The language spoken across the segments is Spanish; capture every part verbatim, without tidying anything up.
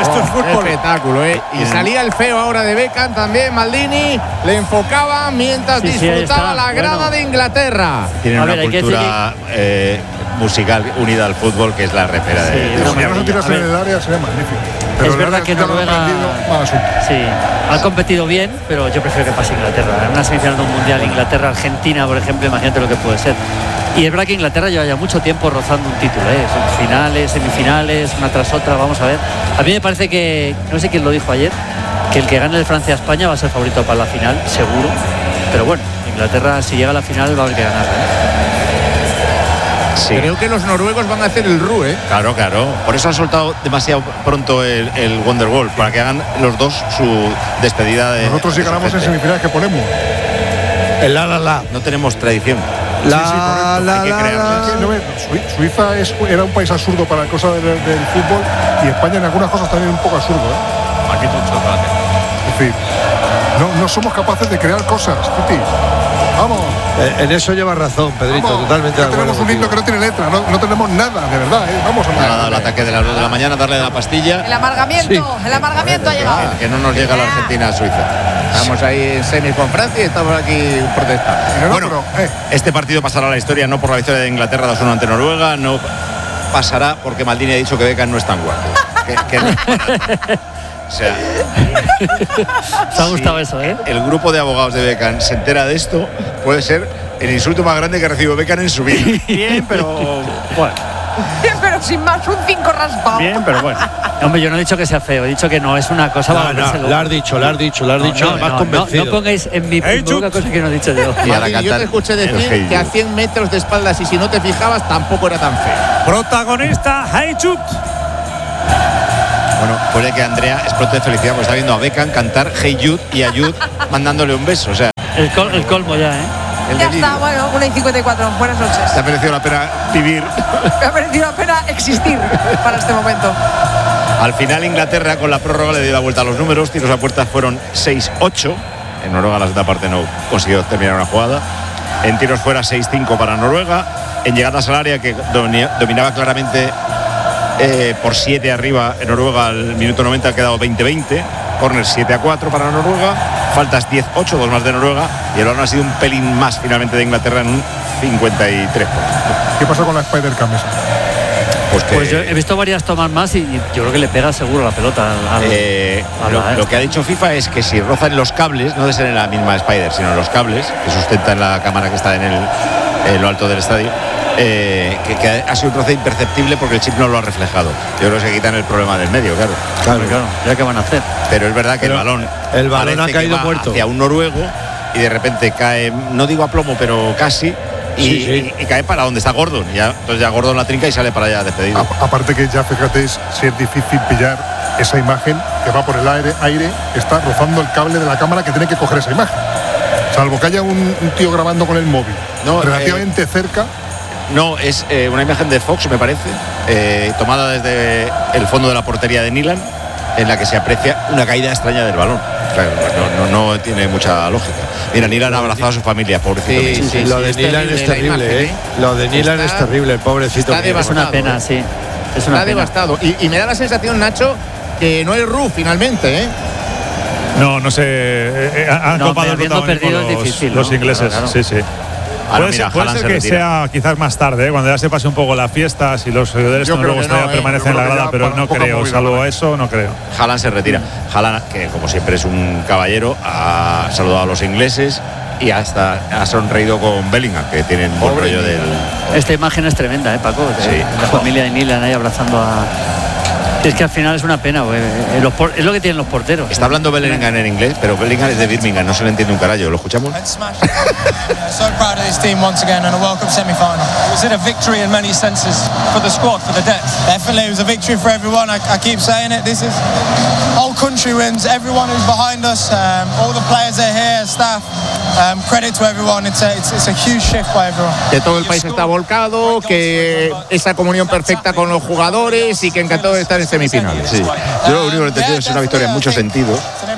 esto es fútbol. Espectáculo, ¿eh? Y salía el feo ahora de Beckham también, Maldini. Le enfocaba mientras Sí, sí, disfrutaba la grada bueno. de Inglaterra. Tienen A una ver, hay que cultura eh, musical unida al fútbol que es la repera Sí, de, de una Unión. maravilla. Si tiras A en ver. el área sería magnífico. Pero Es el verdad área que ya lo han Noruega aprendido, mal asunto. sí, ha competido bien, pero yo prefiero que pase Inglaterra. En una semifinal de un mundial, Inglaterra-Argentina, por ejemplo, imagínate lo que puede ser. Y es verdad que Inglaterra lleva ya mucho tiempo rozando un título, ¿eh? Son finales, semifinales, una tras otra, vamos a ver. A mí me parece que, no sé quién lo dijo ayer, que el que gane de Francia a España va a ser favorito para la final, seguro. Pero bueno, Inglaterra, si llega a la final, va a haber que ganar, ¿eh? Sí. Creo que los noruegos van a hacer el R U, ¿eh? Claro, claro. Por eso han soltado demasiado pronto el, el Wonderwall, para que hagan los dos su despedida de. Nosotros si de su ganamos en gente. semifinales, ¿qué ponemos? El la la la. No tenemos tradición. La, Sí, sí, correcto. la, Hay que la, crearla. la. Sí, no, ve, Sui- Suiza es, era un país absurdo para cosas del, del fútbol y España en algunas cosas también un poco absurdo, ¿eh? Marquito un chocolate. Es decir, no, no somos capaces de crear cosas, Titi. Vamos. Eh, en eso lleva razón, Pedrito, vamos. totalmente Ya de acuerdo tenemos un himno contigo. que no tiene letra, no, no tenemos nada, de verdad, ¿eh? Vamos a Ha dado el ataque de las dos de la mañana, darle la pastilla. El amargamiento, el amargamiento ha llegado. Que no nos llega la Argentina a Suiza. Estamos ahí en semis con Francia y estamos aquí protestando. No, no, Bueno, pero, eh, este partido pasará a la historia no por la victoria de Inglaterra dos uno ante Noruega, no pasará porque Maldini ha dicho que Beckham no es tan guapo. Que, que no es para- o sea, Te ha gustado si eso, ¿eh? el grupo de abogados de Beckham se entera de esto, puede ser el insulto más grande que recibió Beckham en su vida. Bien, pero bueno. Pero sin más, un cinco raspado. Bien, pero bueno. Hombre, yo no he dicho que sea feo, he dicho que no es una cosa No, para no, volvérselo. lo has dicho, lo has dicho, lo has No, dicho, no, más no, convencido. no, no pongáis en mi Hey, boca chut. cosas que no he dicho yo. Y ahora Maldini, yo te cantan escuché el decir Hey que a Jude. cien metros de espaldas y si no te fijabas tampoco era tan feo. Protagonista, Hey Chut. Bueno, puede que Andrea explote de felicidad porque está viendo a Beckham cantar Hey Jude y a Jude mandándole un beso. O sea, El, col- el colmo ya, ¿eh? El Ya delirio. está, bueno, una y cincuenta y cuatro. Buenas noches. te ha merecido la pena vivir. Me ha parecido la pena existir para este momento. Al final Inglaterra con la prórroga le dio la vuelta a los números, tiros a puerta fueron seis ocho. En Noruega la segunda parte no consiguió terminar una jugada. En tiros fuera seis cinco para Noruega. En llegadas al área que domina- dominaba claramente eh, por siete arriba en Noruega al minuto noventa ha quedado veinte veinte. Corner siete a cuatro para Noruega. Faltas diez ocho, dos más de Noruega. Y el balón ha sido un pelín más finalmente de Inglaterra en un cincuenta y tres por ciento. ¿qué pasó con la Spider Cam esa? Pues que Pues yo he visto varias tomas más y, y yo creo que le pega seguro la pelota al, al- Eh, a lo, la- lo que ha dicho FIFA es que si rozan los cables, no debe ser en la misma Spider, sino en los cables que sustentan la cámara que está en, el, en lo alto del estadio, eh, que, que ha sido un roce imperceptible porque el chip no lo ha reflejado. Yo creo que se quitan el problema del medio, claro. Claro, claro, ya que van a hacer. Pero es verdad que Pero el balón, el balón parece ha caído que va muerto. hacia un noruego y de repente cae, no digo a plomo, pero casi. Y, Sí, sí. y- y cae para donde está Gordon. Ya, entonces ya Gordon la trinca y sale para allá despedido. A- aparte que ya fíjate es- si es difícil pillar esa imagen que va por el aire, aire, está rozando el cable de la cámara que tiene que coger esa imagen. Salvo que haya un, un tío grabando con el móvil No, relativamente cerca. No, es eh, una imagen de Fox, me parece, eh, tomada desde el fondo de la portería de Nilan, en la que se aprecia una caída extraña del balón. Claro, no, no, no tiene mucha lógica. Mira, Nilan ha abrazado a su familia, pobrecito. Sí, mío. sí, lo sí, de es Nilan terrible es la terrible, imagen, ¿eh? Lo de Nilan Está- es terrible, el pobrecito. está mío. Es una devastado, pena, ¿eh? sí. Es una Está pena. devastado. Y, y me da la sensación, Nacho, que no hay R U finalmente, ¿eh? No, no sé. eh, eh, han No, copado el habiendo protagonismo perdido es los, difícil, los ¿no? ingleses. Claro, claro. Sí, sí. Ahora puede mira, ser, puede Haaland ser se que retira. sea quizás más tarde, ¿eh? Cuando ya se pase un poco la fiesta, si los seguidores Yo creo noruegos que no, todavía ¿eh? permanecen Yo en la creo que grada, ya pero para no un poco creo, movida, salvo ¿vale? eso, no creo. Haaland se retira. Haaland, que como siempre es un caballero, ha saludado a los ingleses y hasta ha sonreído con Bellingham, que tienen buen Pobre rollo del. Esta imagen es tremenda, ¿eh, Paco? De- Sí. La familia de Nilan ahí abrazando a... Es que al final es una pena, güey. Eh, los por- Es lo que tienen los porteros. Está hablando Bellingham en inglés, pero Bellingham es de Birmingham, no se le entiende un carajo. ¿Lo escuchamos? And smash. Yeah, so proud of this team once again and a World Cup semi-final. Was it a victory in many senses for the squad, for the depth? Definitely, it was a victory for everyone. I, I keep saying it. This is whole country wins. Everyone who's behind us, um, all the players that are here, staff. Um, credit to everyone. It's a, it's, it's a huge shift by everyone. Que todo el país está volcado, que esa comunión perfecta con los jugadores y que encantado de estar en semifinales. Sí. Yo lo único que he entendido es una victoria en muchos sentidos.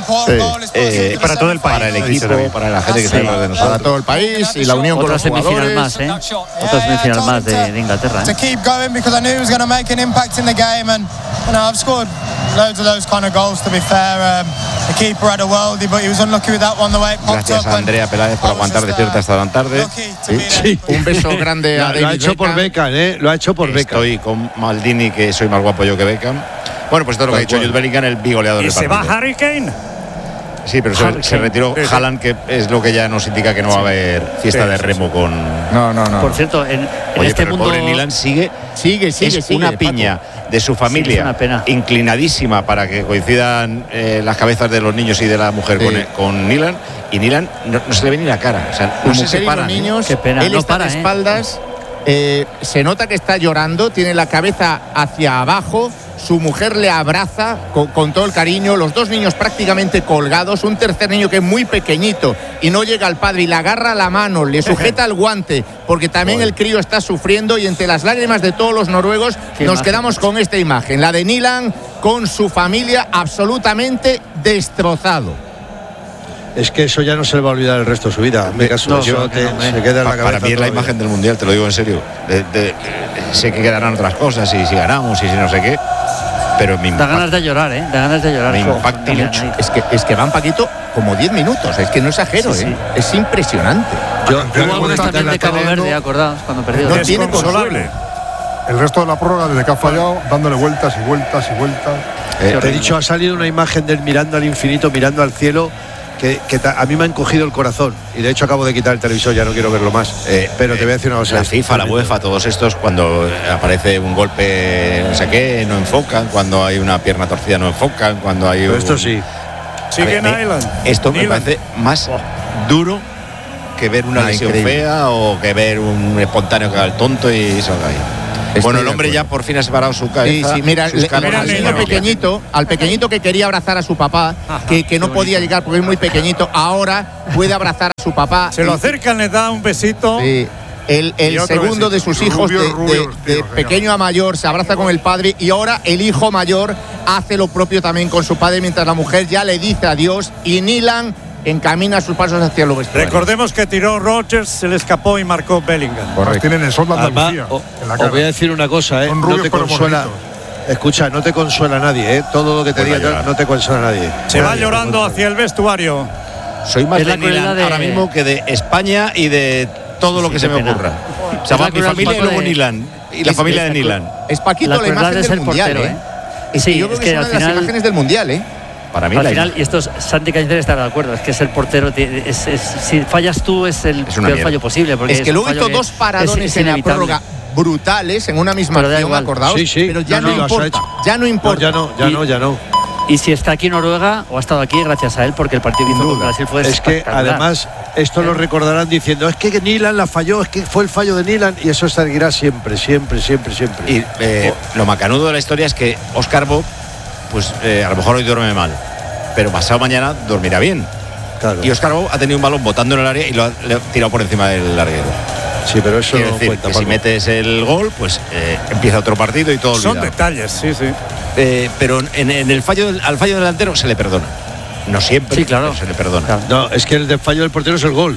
Eh, para todo el país, Para el dice equipo, también. para la gente que está detrás de Para nosotros. todo el país y la unión con Otra los semifinal jugadores. más, ¿eh? Otra semifinal más de, de Inglaterra, To ¿eh? keep going because I knew he was going to make an impact in the game, and you know I've scored loads of those kind of goals, to be fair. Um, the keeper had a worldie, but he was unlucky with that one, the way it popped Gracias up. a Andrea Peláez por aguantar despierta hasta tan tarde. Sí. Un beso grande a Lo, lo ha David hecho por Beckham. Beckham, ¿eh? Lo ha hecho por Beckham. Estoy con Maldini, que soy más guapo yo que Beckham. Bueno, pues esto es lo que ha dicho Jude Bellingham, el bigoleador ¿Y del se partido. va Harry Kane? Sí, pero se, se retiró Haaland, que es lo que ya nos indica que no va a haber fiesta Sí, de sí, remo con. No, no, no. Por cierto, en, en Oye, este pero el mundo. pobre Nilan sigue. Sigue, sigue, es sigue, una Paco. piña de su familia, Sí, es una pena. inclinadísima para que coincidan eh, las cabezas de los niños y de la mujer Sí. con, con Nilan, y Nilan no, no se le ve ni la cara, o sea, no La se mujer y separan. los ¿eh? niños, Qué pena, él no está para, de ¿eh? espaldas, eh, se nota que está llorando, tiene la cabeza hacia abajo, su mujer le abraza con, con todo el cariño, los dos niños prácticamente colgados, un tercer niño que es muy pequeñito y no llega al padre y le agarra la mano, le sujeta el guante, porque también el crío está sufriendo, y entre las lágrimas de todos los noruegos Qué nos imagen. quedamos con esta imagen, la de Nilan con su familia absolutamente destrozado. Es que eso ya no se le va a olvidar el resto de su vida. En mi caso, No, yo no, te- no, hombre. se queda en la Pa- cabeza. Para mí es la toda imagen vida. del mundial, te lo digo en serio. De- de- sé que quedarán otras cosas, y si ganamos y si no sé qué, pero me Da impacta. ganas de llorar, ¿eh? Da ganas de llorar. Me Jo, impacta mira, mucho. ahí. Es que, es que van, Paquito, como diez minutos, es que no exagero, Sí, sí. ¿eh? Es impresionante. Yo, Hubo hubo Hubo algunas algunos también de Cabo teniendo- Verde, acordaos, cuando perdió. No tiene Desconsolable. El resto de la prórroga, desde que ha fallado, dándole vueltas y vueltas y vueltas. Eh, te he dicho, ha salido una imagen de él mirando al infinito, mirando al cielo, que, que ta- a mí me ha encogido el corazón. Y de hecho acabo de quitar el televisor, ya no quiero verlo más. Eh, Pero te voy a decir una cosa. La es FIFA, la tremendo. UEFA, todos estos, cuando aparece un golpe, no sé qué, no enfocan, cuando hay una pierna torcida no enfocan, cuando hay Pero un- esto sí. Sigue A ver, me- Nyland. Esto me Nyland. parece más duro que ver una Ah, lesión increíble. fea o que ver un espontáneo que haga el tonto y salga ahí. Estoy Bueno, el de hombre acuerdo. ya por fin ha separado su Sí, cabeza. sí, mira, sus le- canas mira al el niño niño. pequeñito, al pequeñito que quería abrazar a su papá, que, que no podía llegar porque es muy pequeñito, ahora puede abrazar a su papá. Se lo Y- acercan, le da un besito. Sí. El, el Y otro segundo de besito. sus hijos, Rubio, de, rubio, de- tío, de señor. pequeño a mayor, se abraza con el padre, y ahora el hijo mayor hace lo propio también con su padre, mientras la mujer ya le dice adiós y Nilan encamina sus pasos hacia los vestuarios. Recordemos que tiró Rodgers, se le escapó y marcó Bellingham. Además, tienen el sol de Además, Andalucía o- en la os cara. voy a decir una cosa, ¿eh? Son No rubios te pero consuela. bonitos. Escucha, no te consuela nadie, ¿eh? Todo lo que te Vuelve a diga llorar. no te consuela nadie. Se va Nadie, llorando no hacia el vestuario. Soy más Es la de Nilan crueldad de- ahora mismo que de España y de todo lo Sí, que se qué me pena. ocurra. O Es sea, la va mi crueldad, familia y Paco, luego de- Nilan. Y la Es- familia es de la Nilan. Es Paquito La la, crueldad imagen es del el mundial, portero, ¿eh? ¿eh? Es Sí, que yo creo es que que es una al de las final- imágenes del mundial, ¿eh? Para mí Al la final, imagen. y esto es- Santi Cañizares estará de acuerdo, es que es el portero, ti- es- es- si fallas tú es el Es una peor mierda. fallo posible. Porque Es que un luego fallo hizo dos es- paradones es en la inevitable. prórroga brutales en una misma Pero da acción, igual. acordaos, Sí, sí. pero ya No, no, no, los ha importa, hecho. ya no No, importa. ya no, ya Y- no, ya no. Y si está aquí en Noruega o ha estado aquí, gracias a él, porque el partido que hizo con Brasil fue Es que espectacular. además esto lo recordarán diciendo, es que Nilan la falló, es que fue el fallo de Nilan, y eso seguirá siempre, siempre, siempre, siempre. Y eh, lo macanudo de la historia es que Oscar Bob, pues eh, a lo mejor hoy duerme mal, pero pasado mañana dormirá bien. Claro. Y Oscar Bob ha tenido un balón botando en el área y lo ha, le ha tirado por encima del larguero. Sí, pero eso Quiero no decir, cuenta, que si Paco. metes el gol, pues eh, empieza otro partido y todo Son olvidado. detalles, sí, sí. Eh, pero en, en el fallo del- al fallo delantero se le perdona. No siempre, Sí, claro. pero se le perdona. Claro. No, es que el del fallo del portero es el gol.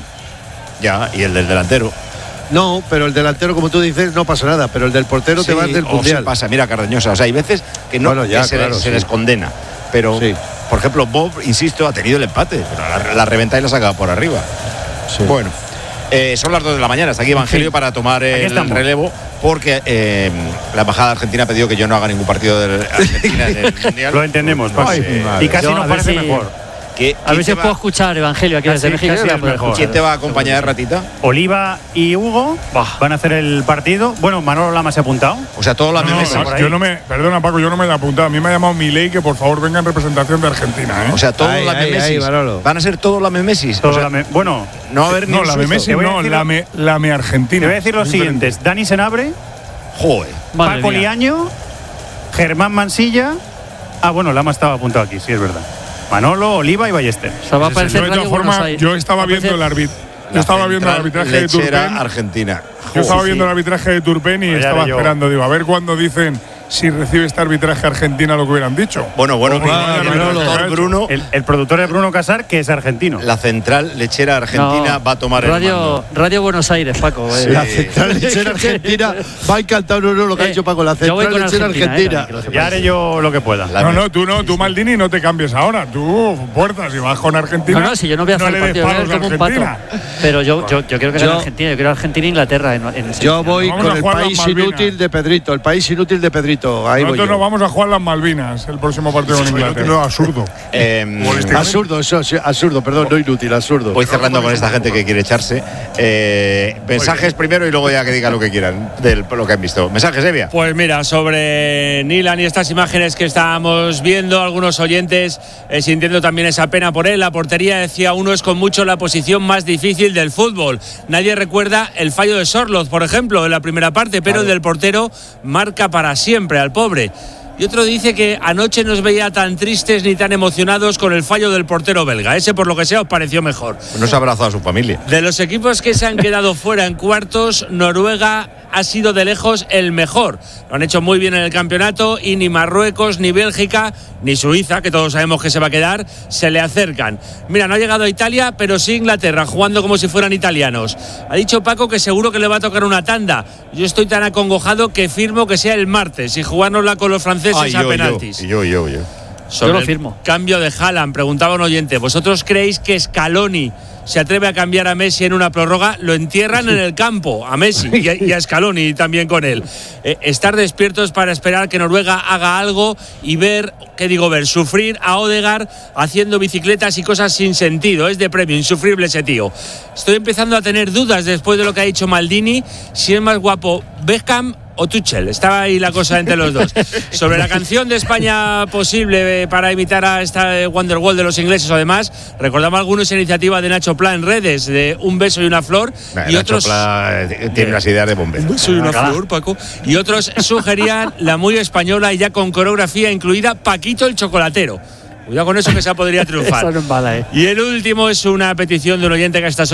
Ya, y el del delantero. No, pero el delantero, como tú dices, no pasa nada, pero el del portero te Sí, vas del o sí mundial. pasa, mira, Cardeñosa. O sea, hay veces que no Bueno, ya, que se, claro, se sí. les condena. Pero, Sí. por ejemplo, Bob, insisto, ha tenido el empate. Pero la, la reventa y la saca por arriba. Sí. Bueno, eh, son las dos de la mañana. Está aquí Evangelio Sí. para tomar Aquí el estamos. relevo. Porque eh, la embajada argentina ha pedido que yo no haga ningún partido de Argentina en el mundial. Lo entendemos, Paco. Ay, mi madre. Y casi Yo, a nos ver parece si- mejor. ¿Qué- A quién ver si te os va- puedo escuchar, Evangelio, aquí desde Casi- México. casi voy a el poder mejor. escuchar. ¿Quién te va a acompañar, Ratita? Oliva y Hugo van a hacer el partido. Bueno, Manolo Lama se ha apuntado. O sea, todos los No, meses. por ahí. yo no me, perdona Paco, yo no me he apuntado. A mí me ha llamado Milei que por favor venga en representación de Argentina, ¿eh? O sea, todos Ahí, los ahí, memesis. ahí, Manolo. Van a ser todos los memesis. Todo O sea, la me- bueno, no va a haber ni no, un la suizo. Messi Te voy a no, decir la lo- me, la me Argentina. te voy a decir los Es diferente. siguientes. Dani Senabre, Joder. Madre Paco mía. Liaño, Germán Mansilla. Ah, bueno, Lama estaba apuntado aquí, sí es verdad. Manolo, Oliva y Ballester. O sea, va a Ese es el- aparecer Yo, de todas Radio Buenos formas, Aires. yo estaba Va a viendo aparecer- el árbitro. Yo La estaba viendo el central arbitraje de lechera Turpen. Argentina. Yo estaba sí, viendo sí. el arbitraje de Turpen y Pues ya estaba era yo. esperando, digo, a ver cuándo dicen si recibe este arbitraje Argentina lo que hubieran dicho. Bueno, bueno, Ah, el, Manolo. productor Bruno, El, el productor es Bruno Casar, que es argentino. la central lechera argentina No, va a tomar el Radio, mando. Radio Buenos Aires, Paco. eh. La central lechera argentina va a encantar uno lo que ha Eh, dicho Paco. La yo voy central con lechera Argentina, argentina. eh, que lo sepáis. Ya haré yo lo que pueda. La- No, no, tú no, tú Maldini no te cambies ahora. Tú, puertas, si vas con Argentina. No, no, si yo no voy a hacer le el des partido, voy a palos ver a como un pato. Argentina. Pero yo, yo, yo quiero que gane Yo- Argentina, yo quiero Argentina e Inglaterra en, en Yo semifinal. voy Vamos con a el jugar las país Malvinas. inútil de Pedrito, el país inútil de Pedrito. Ahí voy Nosotros yo. nos vamos a jugar las Malvinas el próximo partido con Inglaterra. No, absurdo. Eh, Absurdo, eso, sí, absurdo, perdón, no inútil, absurdo. Voy cerrando con esta gente que quiere echarse. Eh, mensajes primero y luego ya que digan lo que quieran de lo que han visto. Mensajes, Evia. Pues mira, sobre Nilan y estas imágenes que estábamos viendo, algunos oyentes eh, sintiendo también esa pena por él. La portería, decía uno, es con mucho la posición más difícil del fútbol. Nadie recuerda el fallo de Sorloth, por ejemplo, en la primera parte, pero el del portero marca para siempre al pobre. Y otro dice que anoche nos veía tan tristes ni tan emocionados con el fallo del portero belga. Ese, por lo que sea, os pareció mejor. No se ha abrazado a su familia. De los equipos que se han quedado fuera en cuartos, Noruega ha sido de lejos el mejor. Lo han hecho muy bien en el campeonato y ni Marruecos, ni Bélgica, ni Suiza, que todos sabemos que se va a quedar, se le acercan. Mira, no ha llegado a Italia, pero sí Inglaterra, jugando como si fueran italianos. Ha dicho Paco que seguro que le va a tocar una tanda. Yo estoy tan acongojado que firmo que sea el martes y jugárnosla con los franceses Ay, a yo, penaltis. yo, yo, yo, yo. Sobre lo el firmo. cambio de Haaland, preguntaba un oyente, ¿vosotros creéis que Scaloni se atreve a cambiar a Messi en una prórroga? Lo entierran en el campo, a Messi y a, y a Scaloni también con él. Eh, estar despiertos para esperar que Noruega haga algo y ver, ¿qué digo ver? Sufrir a Odegaard haciendo bicicletas y cosas sin sentido. Es de premio, insufrible ese tío. Estoy empezando a tener dudas después de lo que ha dicho Maldini, si es más guapo Beckham o Tuchel. Estaba ahí la cosa entre los dos. Sobre la canción de España posible para imitar a esta Wonderwall de los ingleses o demás, recordamos algunos iniciativa de Nacho Pla en redes, de Un beso y una flor, Nah, y Nacho otros Pla, eh, tiene unas ideas de bombero. Un beso y una flor, Paco, y otros sugerían la muy española y ya con coreografía incluida, Paquito el chocolatero. Cuidado con eso, que esa podría triunfar. Eso no es mala, eh. Y el último es una petición de un oyente que a estas